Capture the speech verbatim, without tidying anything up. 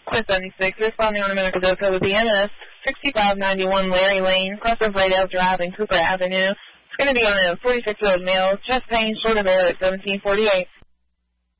Quiz seventy-six, responding on a medical bill code with the M S sixty-five ninety-one Larry Lane, cross of Radale Drive and Cooper Avenue. It's going to be on a forty-six-year-old male, chest pain, shoulder bear at seventeen forty-eight.